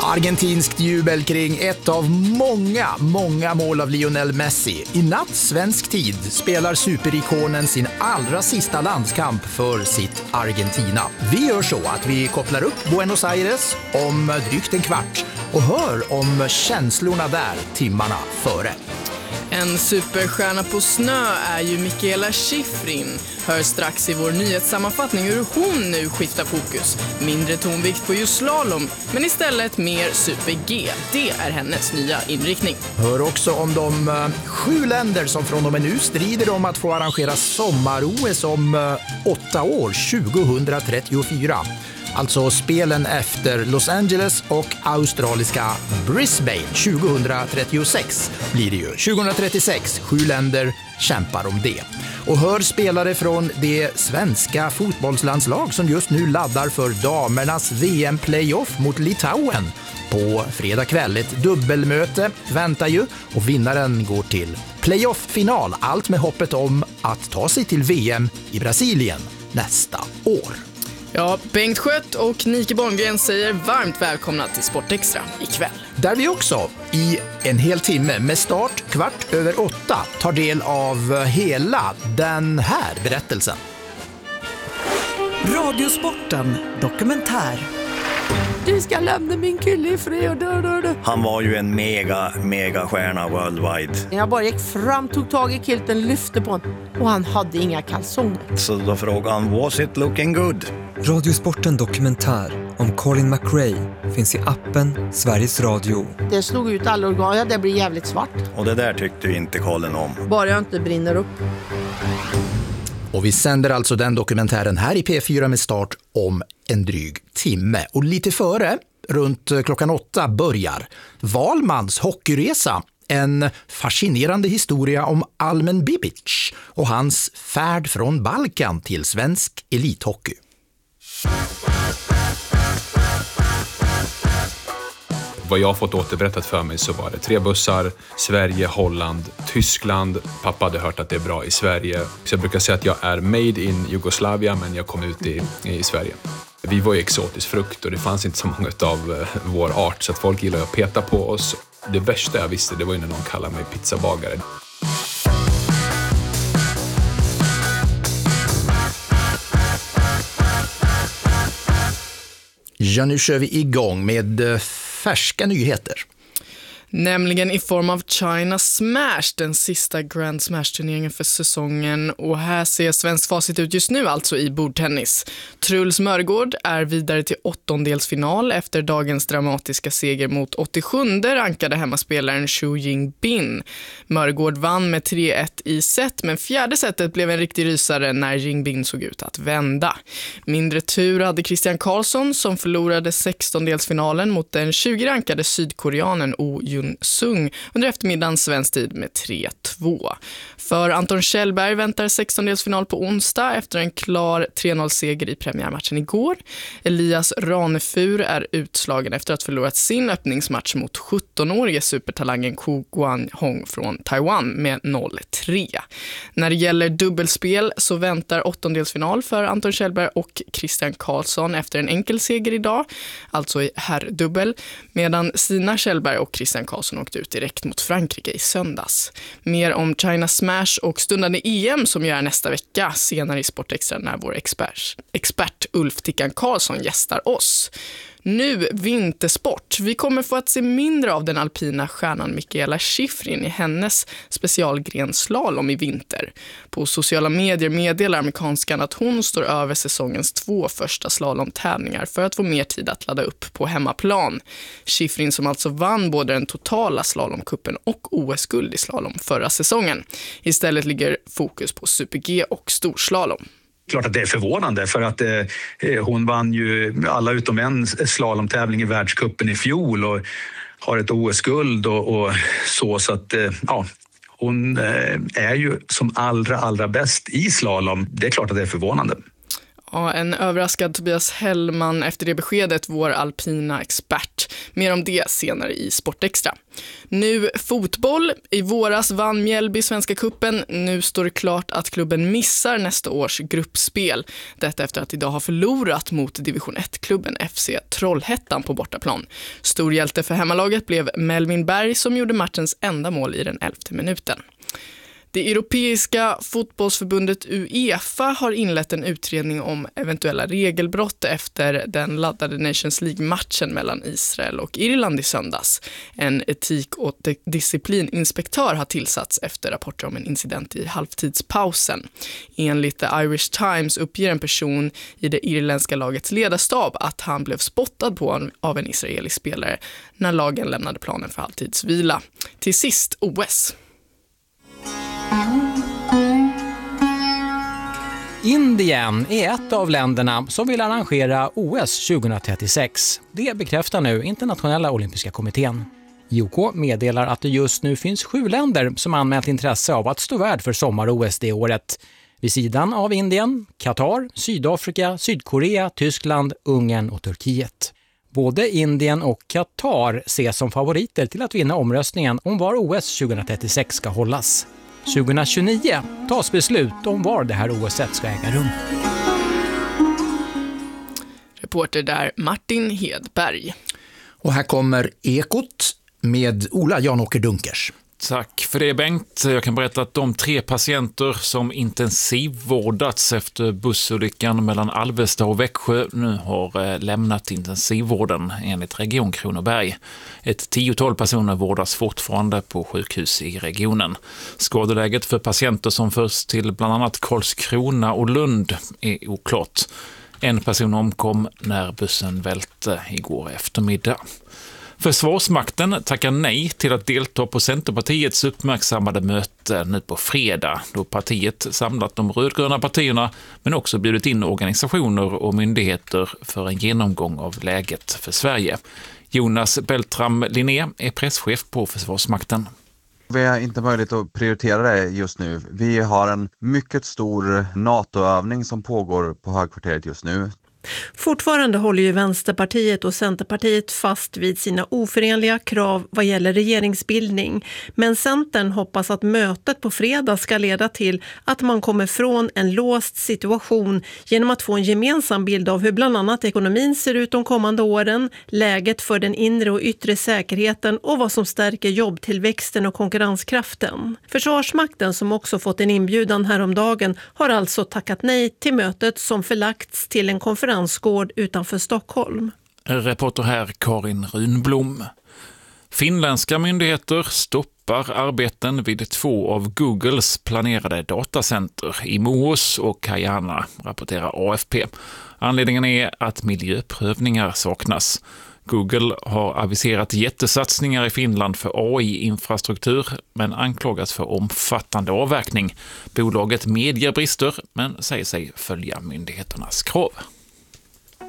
Argentinskt jubel kring ett av många mål av Lionel Messi. I natt svensk tid spelar superikonen sin allra sista landskamp för sitt Argentina. Vi gör så att vi kopplar upp Buenos Aires om drygt en kvart och hör om känslorna där timmarna före. En superstjärna på snö är ju Mikaela Shiffrin. Hör strax i vår nyhetssammanfattning hur hon nu skiftar fokus. Mindre tonvikt på just slalom, men istället mer super-G. Det är hennes nya inriktning. Hör också om de 7 länder som från och med nu strider om att få arrangera sommar-OS om 8 år, 2034. Alltså spelen efter Los Angeles och australiska Brisbane 2036 blir det ju. 2036, 7 länder kämpar om det. Och hör spelare från det svenska fotbollslandslag som just nu laddar för damernas VM-playoff mot Litauen. På fredag kväll ett dubbelmöte väntar ju och vinnaren går till playoff-final. Allt med hoppet om att ta sig till VM i Brasilien nästa år. Ja, Bengt Skött och Nike Borngren säger varmt välkomna till Sportextra ikväll. Där vi också i en hel timme med start 7:15 tar del av hela den här berättelsen. Radiosporten dokumentär. Du ska lämna min kille i fred. Han var ju en mega stjärna worldwide. Jag bara gick fram, tog tag i kilten, lyfte på honom och han hade inga kalsonger. Så då frågade han, was it looking good? Radiosporten dokumentär om Colin McRae finns i appen Sveriges Radio. Det slog ut alla organ, ja, det blir jävligt svart. Och det där tyckte ju inte Colin om. Bara jag inte brinner upp. Och vi sänder alltså den dokumentären här i P4 med start om en dryg timme. Och lite före, runt klockan 8, börjar Valmans hockeyresa. En fascinerande historia om Almen Bibic och hans färd från Balkan till svensk elithockey. Vad jag har fått återberättat för mig så var det 3 bussar, Sverige, Holland, Tyskland. Pappa hade hört att det är bra i Sverige. Så jag brukar säga att jag är made in Jugoslavia, men jag kom ut i Sverige. Vi var ju exotisk frukt och det fanns inte så många av vår art så att folk gillade att peta på oss. Det värsta jag visste, det var ju när någon kallade mig pizzabagare. Ja, nu kör vi igång med färska nyheter. Nämligen i form av China Smash, den sista Grand Smash-turneringen för säsongen. Och här ser svensk facit ut just nu, alltså i bordtennis. Truls Mörgård är vidare till 8-delsfinal efter dagens dramatiska seger mot 87:e rankade hemmaspelaren Xu Jingbin. Mörgård vann med 3-1 i set, men 4:e setet blev en riktig rysare när Jingbin såg ut att vända. Mindre tur hade Christian Karlsson som förlorade 16-delsfinalen mot den 20-rankade sydkoreanen Oh Jun-sung under eftermiddagen svensk tid med 3-2. För Anton Kjellberg väntar 16-delsfinal på onsdag efter en klar 3-0-seger i premiärmatchen igår. Elias Ranefur är utslagen efter att ha förlorat sin öppningsmatch mot 17-årige supertalangen Ko Guanhong från Taiwan med 0-3. När det gäller dubbelspel så väntar 8-delsfinal för Anton Kjellberg och Christian Karlsson efter en enkel seger idag, alltså i herrdubbel, medan Sina Kjellberg och Christian Karlsson åkte ut direkt mot Frankrike i söndags. Mer om China Smash och stundande EM som gör nästa vecka senare i Sportextra när vår expert Ulf Tickan Karlsson gästar oss. Nu vintersport. Vi kommer få att se mindre av den alpina stjärnan Mikaela Shiffrin i hennes specialgren slalom i vinter. På sociala medier meddelar amerikanskan att hon står över säsongens 2 första slalomtävlingar för att få mer tid att ladda upp på hemmaplan. Shiffrin som alltså vann både den totala slalomkuppen och OS-guld i slalom förra säsongen. Istället ligger fokus på super-G och storslalom. Klart att det är förvånande för att hon vann ju alla utom en slalomtävling i världscupen i fjol och har ett OS-guld och så att ja, hon är ju som allra bäst i slalom. Det är klart att det är förvånande. Ja, en överraskad Tobias Hellman efter det beskedet, vår alpina expert. Mer om det senare i Sportextra. Nu fotboll. I våras vann Mjällby Svenska cupen. Nu står det klart att klubben missar nästa års gruppspel. Detta efter att idag ha förlorat mot division 1-klubben FC Trollhättan på bortaplan. Stor hjälte för hemmalaget blev Melvin Berg som gjorde matchens enda mål i den 11:e minuten. Det europeiska fotbollsförbundet UEFA har inlett en utredning om eventuella regelbrott efter den laddade Nations League-matchen mellan Israel och Irland i söndags. En etik- och disciplininspektör har tillsatts efter rapporter om en incident i halvtidspausen. Enligt The Irish Times uppger en person i det irländska lagets ledarstab att han blev spottad på av en israelisk spelare när lagen lämnade planen för halvtidsvila. Till sist OS. Indien är ett av länderna som vill arrangera OS 2036. Det bekräftar nu Internationella olympiska kommittén. IOK meddelar att det just nu finns 7 länder som anmält intresse av att stå värd för sommar-OS det året. Vid sidan av Indien, Qatar, Sydafrika, Sydkorea, Tyskland, Ungern och Turkiet. Både Indien och Qatar ses som favoriter till att vinna omröstningen om var OS 2036 ska hållas. 2029 tas beslut om var det här OS ska äga rum. Reporter där Martin Hedberg. Och här kommer Ekot med Ola Jan-Åker Dunkers. Tack för det, Bengt. Jag kan berätta att de 3 patienter som intensivvårdats efter bussolyckan mellan Alvesta och Växjö nu har lämnat intensivvården enligt Region Kronoberg. Ett 10-tal personer vårdas fortfarande på sjukhus i regionen. Skadeläget för patienter som förs till bland annat Karlskrona och Lund är oklart. En person omkom när bussen välte igår eftermiddag. Försvarsmakten tackar nej till att delta på Centerpartiets uppmärksammade möte nu på fredag, då partiet samlat de rödgröna partierna men också bjudit in organisationer och myndigheter för en genomgång av läget för Sverige. Jonas Beltram Linné är presschef på Försvarsmakten. Vi har inte möjlighet att prioritera det just nu. Vi har en mycket stor NATO-övning som pågår på högkvarteret just nu. Fortfarande håller ju Vänsterpartiet och Centerpartiet fast vid sina oförenliga krav vad gäller regeringsbildning. Men Centern hoppas att mötet på fredag ska leda till att man kommer från en låst situation genom att få en gemensam bild av hur bland annat ekonomin ser ut de kommande åren, läget för den inre och yttre säkerheten och vad som stärker jobbtillväxten och konkurrenskraften. Försvarsmakten, som också fått en inbjudan häromdagen, har alltså tackat nej till mötet som förlagts till en konferensgård utanför Stockholm. Reporter här Karin Runblom. Finländska myndigheter stoppar arbeten vid 2 av Googles planerade datacenter i Moos och Kajana, rapporterar AFP. Anledningen är att miljöprövningar saknas. Google har aviserat jättesatsningar i Finland för AI-infrastruktur men anklagas för omfattande avverkning. Bolaget medger brister men säger sig följa myndigheternas krav.